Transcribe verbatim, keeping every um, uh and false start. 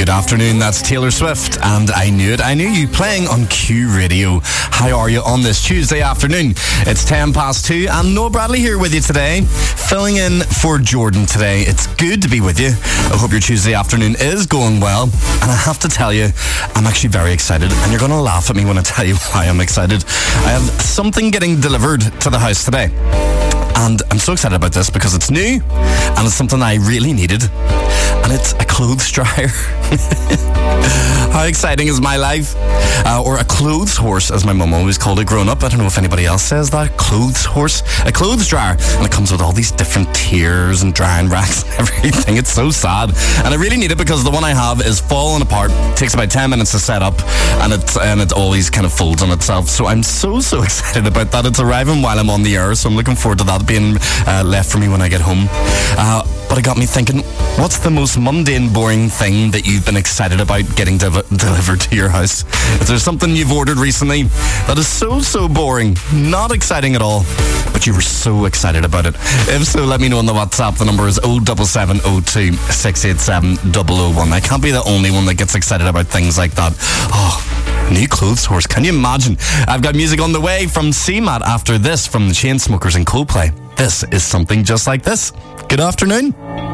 Good afternoon, that's Taylor Swift, and I Knew It, I Knew You, playing on Q Radio. How are you on this Tuesday afternoon? It's ten past two, and Noah Bradley here with you today, filling in for Jordan today. It's good to be with you. I hope your Tuesday afternoon is going well, and I have to tell you, I'm actually very excited, and you're going to laugh at me when I tell you why I'm excited. I have something getting delivered to the house today, and I'm so excited about this because it's new, and it's something I really needed, and it's a clothes dryer. How exciting is my life? Uh, or a clothes horse, as my mum always called it growing up. I don't know if anybody else says that. Clothes horse. A clothes dryer. And it comes with all these different tiers and drying racks and everything. It's so sad. And I really need it because the one I have is falling apart. It takes about ten minutes to set up, and it, and it always kind of folds on itself. So I'm so, so excited about that. It's arriving while I'm on the air, so I'm looking forward to that being uh, left for me when I get home. Uh, but it got me thinking, what's the most mundane, boring thing that you've been excited about getting de- delivered to your house? Is there something you've ordered recently that is so, so boring, not exciting at all, but you were so excited about it? If so, let me know on the WhatsApp. The number is oh seven seven oh two, six eight seven, oh oh one. I can't be the only one that gets excited about things like that. Oh, new clothes horse. Can you imagine? I've got music on the way from C MAT after this from the Chainsmokers and Coldplay. This is something just like this. Good afternoon.